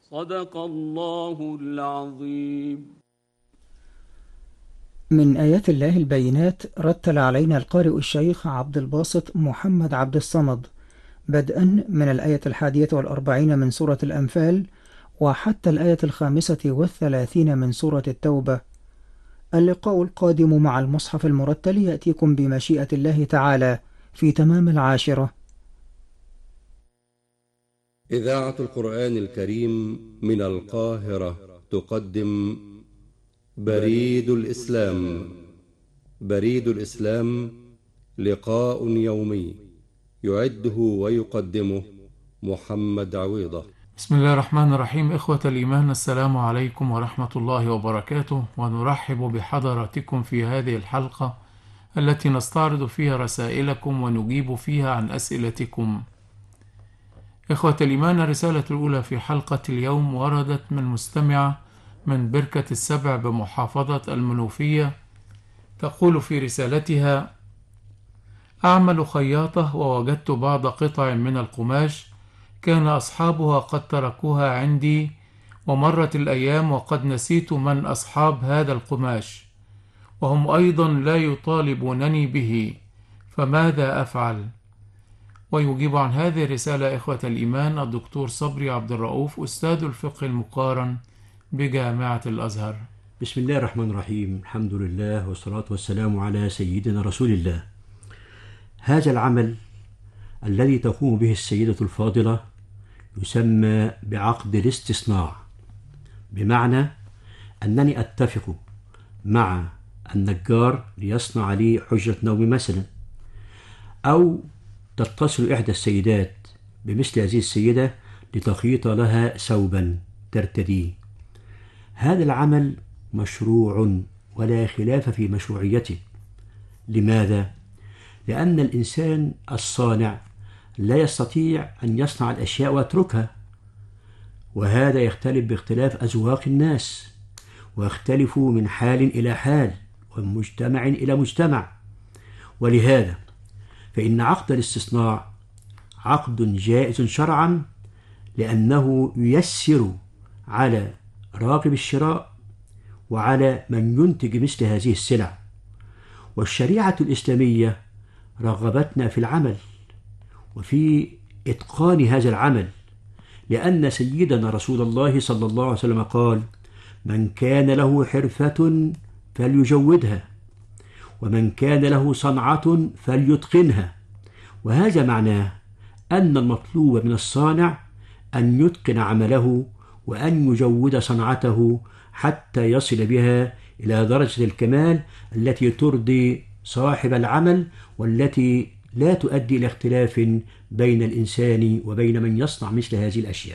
صدق الله العظيم. من آيات الله البينات رتل علينا القارئ الشيخ عبد الباسط محمد عبد الصمد بدءا من الآية 41 من سورة الأنفال وحتى الآية 35 من سورة التوبة. اللقاء القادم مع المصحف المرتل يأتيكم بمشيئة الله تعالى في تمام 10. إذاعة القرآن الكريم من القاهرة تقدم بريد الإسلام. بريد الإسلام لقاء يومي يعده ويقدمه محمد عويضة. بسم الله الرحمن الرحيم. إخوة الإيمان، السلام عليكم ورحمة الله وبركاته، ونرحب بحضراتكم في هذه الحلقة التي نستعرض فيها رسائلكم ونجيب فيها عن أسئلتكم. إخوة الإيمان، الرسالة الأولى في حلقة اليوم وردت من مستمعة من بركة السبع بمحافظة المنوفية، تقول في رسالتها: أعمل خياطة ووجدت بعض قطع من القماش كان أصحابها قد تركوها عندي، ومرت الأيام وقد نسيت من أصحاب هذا القماش، وهم أيضا لا يطالبونني به، فماذا أفعل؟ ويجيب عن هذه الرسالة إخوة الإيمان الدكتور صبري عبد الرؤوف، أستاذ الفقه المقارن بجامعة الأزهر. بسم الله الرحمن الرحيم. الحمد لله والصلاة والسلام على سيدنا رسول الله. هذا العمل الذي تقوم به السيدة الفاضلة يسمى بعقد الاستصناع، بمعنى أنني أتفق مع النجار ليصنع لي حجرة نوم مثلا، أو تتصل إحدى السيدات بمثل هذه السيدة لتخيط لها ثوبا ترتديه. هذا العمل مشروع ولا خلاف في مشروعيته. لماذا؟ لأن الإنسان الصانع لا يستطيع أن يصنع الأشياء ويتركها، وهذا يختلف باختلاف أذواق الناس، ويختلف من حال إلى حال ومن مجتمع إلى مجتمع. ولهذا فإن عقد الاستصناع عقد جائز شرعا، لأنه ييسر على راغب الشراء وعلى من ينتج مثل هذه السلع. والشريعة الإسلامية رغبتنا في العمل وفي إتقان هذا العمل، لأن سيدنا رسول الله صلى الله عليه وسلم قال: من كان له حرفة فليجودها، ومن كان له صنعة فليتقنها. وهذا معناه أن المطلوب من الصانع أن يتقن عمله وأن يجود صنعته حتى يصل بها إلى درجة الكمال التي ترضي صاحب العمل، والتي لا تؤدي إلى اختلاف بين الإنسان وبين من يصنع مثل هذه الأشياء.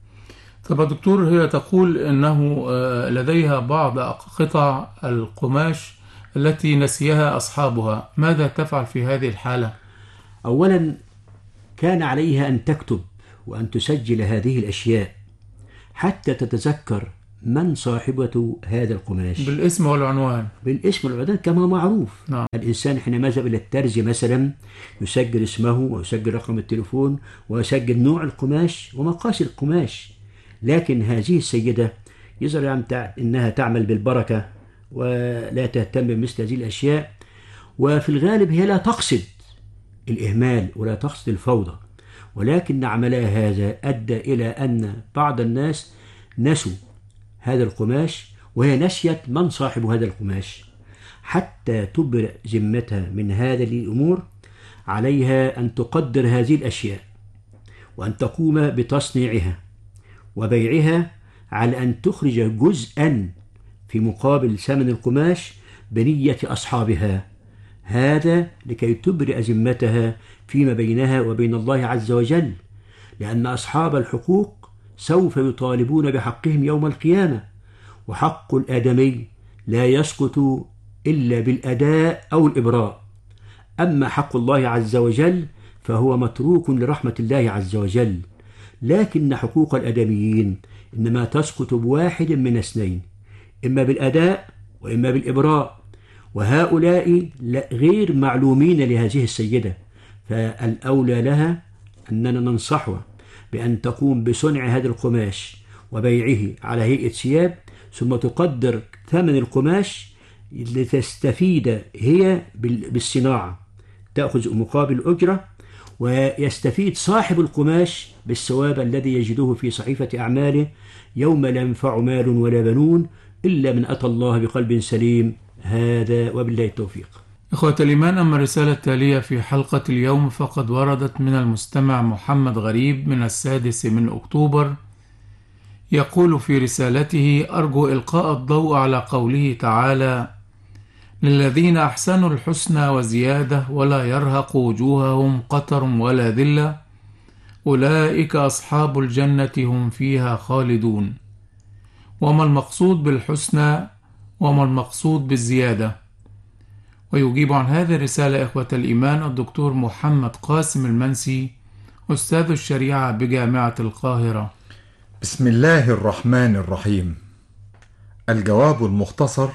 طب دكتور، هي تقول أنه لديها بعض قطع القماش التي نسيها أصحابها، ماذا تفعل في هذه الحالة؟ أولا كان عليها أن تكتب وأن تسجل هذه الأشياء حتى تتذكر من صاحبة هذا القماش بالاسم والعنوان. بالاسم والعنوان كما معروف. نعم. الإنسان حينما يذهب إلى الترزي مثلا يسجل اسمه ويسجل رقم التليفون ويسجل نوع القماش ومقاس القماش. لكن هذه السيدة يظهر أنها تعمل بالبركة ولا تهتم بمثل هذه الأشياء، وفي الغالب هي لا تقصد الإهمال ولا تقصد الفوضى، ولكن عملها هذا أدى إلى أن بعض الناس نسوا هذا القماش، وهي نسيت من صاحب هذا القماش. حتى تبرئ ذمتها من هذه الأمور عليها أن تقدر هذه الأشياء وأن تقوم بتصنيعها وبيعها، على أن تخرج جزءا في مقابل ثمن القماش بنية أصحابها، هذا لكي تبرئ ذمتها فيما بينها وبين الله عز وجل، لأن أصحاب الحقوق سوف يطالبون بحقهم يوم القيامة، وحق الآدمي لا يسقط إلا بالأداء أو الإبراء. أما حق الله عز وجل فهو متروك لرحمة الله عز وجل، لكن حقوق الآدميين إنما تسقط بواحد من اثنين، إما بالأداء وإما بالإبراء، وهؤلاء غير معلومين لهذه السيدة، فالأولى لها أننا ننصحها بأن تقوم بصنع هذا القماش وبيعه على هيئة ثياب، ثم تقدر ثمن القماش لتستفيد هي بالصناعة، تأخذ مقابل أجرة، ويستفيد صاحب القماش بالثواب الذي يجده في صحيفة أعماله يوم لا ينفع مال ولا بنون إلا من أتى الله بقلب سليم. هذا وبالله التوفيق. إخوة الإيمان، أما الرسالة التالية في حلقة اليوم فقد وردت من المستمع محمد غريب من 6 أكتوبر، يقول في رسالته: أرجو إلقاء الضوء على قوله تعالى: للذين أحسنوا الحسنى وزيادة ولا يرهق وجوههم قتر ولا ذلة أولئك أصحاب الجنة هم فيها خالدون. وما المقصود بالحسنى وما المقصود بالزيادة؟ ويجيب عن هذه الرسالة إخوة الإيمان الدكتور محمد قاسم المنسي، أستاذ الشريعة بجامعة القاهرة. بسم الله الرحمن الرحيم. الجواب المختصر: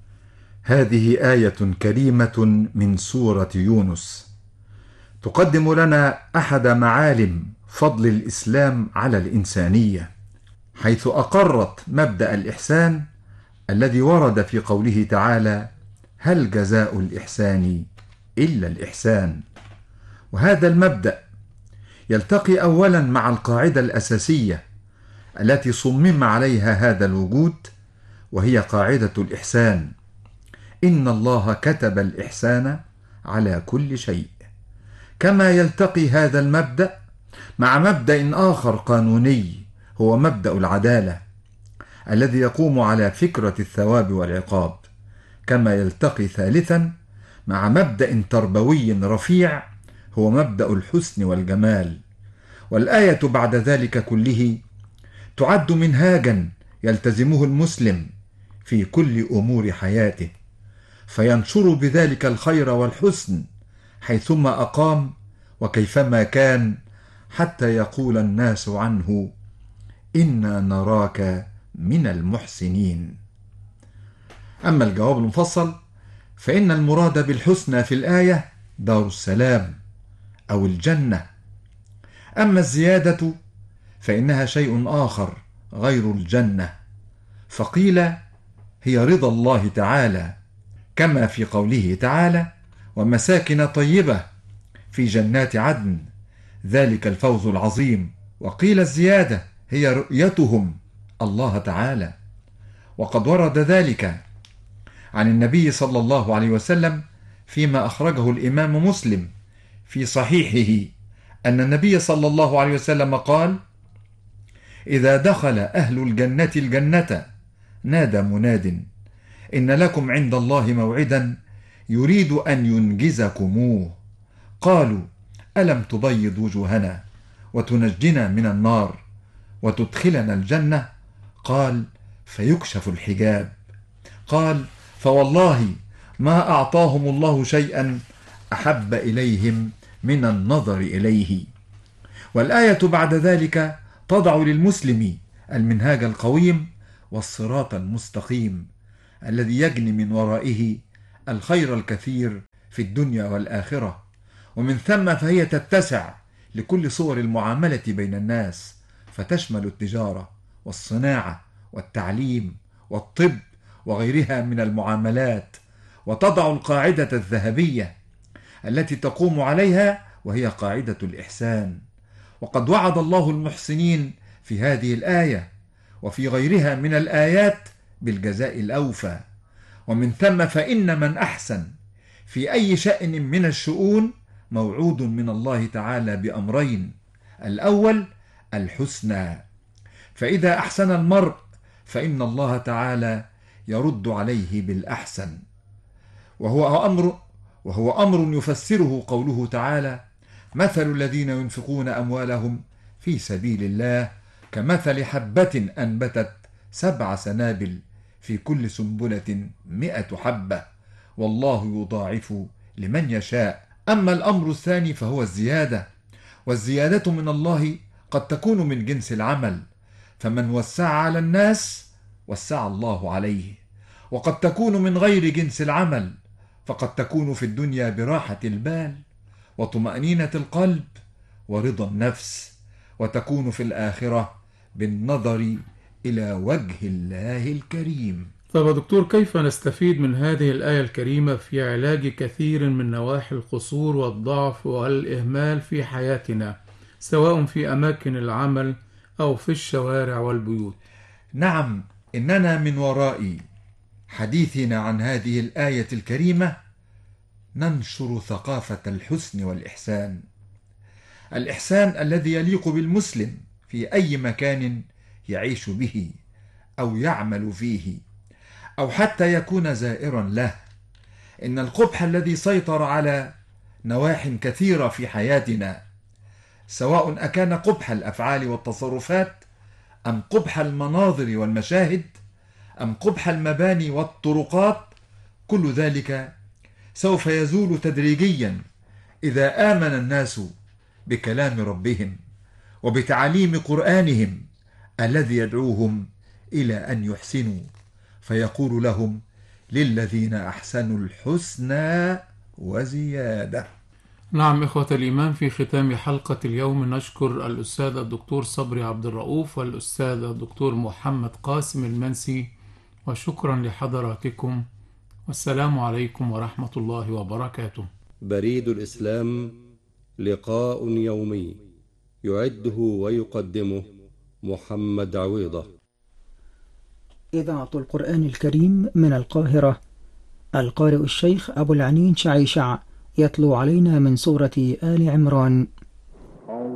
هذه آية كريمة من سورة يونس تقدم لنا أحد معالم فضل الإسلام على الإنسانية، حيث أقرت مبدأ الإحسان الذي ورد في قوله تعالى: هل جزاء الإحسان إلا الإحسان. وهذا المبدأ يلتقي أولا مع القاعدة الأساسية التي صمم عليها هذا الوجود، وهي قاعدة الإحسان: إن الله كتب الإحسان على كل شيء. كما يلتقي هذا المبدأ مع مبدأ آخر قانوني، هو مبدأ العدالة الذي يقوم على فكرة الثواب والعقاب. كما يلتقي ثالثا مع مبدأ تربوي رفيع، هو مبدأ الحسن والجمال. والآية بعد ذلك كله تعد منهاجا يلتزمه المسلم في كل أمور حياته، فينشر بذلك الخير والحسن حيثما أقام وكيفما كان، حتى يقول الناس عنه: إنا نراك من المحسنين. أما الجواب المفصل فإن المراد بالحسنى في الآية دار السلام أو الجنة. أما الزيادة فإنها شيء آخر غير الجنة، فقيل هي رضا الله تعالى، كما في قوله تعالى: ومساكن طيبة في جنات عدن ذلك الفوز العظيم. وقيل الزيادة هي رؤيتهم الله تعالى. وقد ورد ذلك عن النبي صلى الله عليه وسلم فيما أخرجه الإمام مسلم في صحيحه أن النبي صلى الله عليه وسلم قال: إذا دخل أهل الجنة الجنة نادى مناد: إن لكم عند الله موعدا يريد أن ينجزكموه. قالوا: ألم تبيض وجوهنا وتنجنا من النار وتدخلنا الجنة؟ قال: فيكشف الحجاب. قال: فوالله ما أعطاهم الله شيئا أحب إليهم من النظر إليه. والآية بعد ذلك تضع للمسلم المنهاج القويم والصراط المستقيم الذي يجني من ورائه الخير الكثير في الدنيا والآخرة، ومن ثم فهي تتسع لكل صور المعاملة بين الناس، فتشمل التجارة والصناعة والتعليم والطب وغيرها من المعاملات، وتضع القاعدة الذهبية التي تقوم عليها، وهي قاعدة الإحسان. وقد وعد الله المحسنين في هذه الآية وفي غيرها من الآيات بالجزاء الأوفى. ومن ثم فإن من أحسن في أي شأن من الشؤون موعود من الله تعالى بأمرين: الأول الحسنى، فإذا أحسن المرء فإن الله تعالى يرد عليه بالأحسن، وهو أمر يفسره قوله تعالى: مثل الذين ينفقون أموالهم في سبيل الله كمثل حبة أنبتت 7 سنابل في كل سنبلة 100 حبة والله يضاعف لمن يشاء. أما الأمر الثاني فهو الزيادة، والزيادة من الله قد تكون من جنس العمل، فمن وسع على الناس وسع الله عليه، وقد تكون من غير جنس العمل، فقد تكون في الدنيا براحة البال وطمأنينة القلب ورضا النفس، وتكون في الآخرة بالنظر إلى وجه الله الكريم. طب يا دكتور، كيف نستفيد من هذه الآية الكريمة في علاج كثير من نواحي القصور والضعف والإهمال في حياتنا، سواء في أماكن العمل أو في الشوارع والبيوت؟ نعم، إننا من وراء حديثنا عن هذه الآية الكريمة ننشر ثقافة الحسن والإحسان، الإحسان الذي يليق بالمسلم في أي مكان يعيش به أو يعمل فيه أو حتى يكون زائرا له. إن القبح الذي سيطر على نواح كثيرة في حياتنا، سواء أكان قبح الأفعال والتصرفات أم قبح المناظر والمشاهد أم قبح المباني والطرقات، كل ذلك سوف يزول تدريجيا إذا آمن الناس بكلام ربهم وبتعاليم قرآنهم الذي يدعوهم إلى أن يحسنوا، فيقول لهم: للذين أحسنوا الحسنى وزيادة. نعم إخوة الإيمان، في ختام حلقة اليوم نشكر الأستاذ الدكتور صبري عبد الرؤوف والأستاذ الدكتور محمد قاسم المنسي، وشكرا لحضراتكم، والسلام عليكم ورحمة الله وبركاته. بريد الإسلام، لقاء يومي يعده ويقدمه محمد عويضة. إذاعة القرآن الكريم من القاهرة، القارئ الشيخ أبو العنين شعيشع يتلو علينا من سورة آل عمران.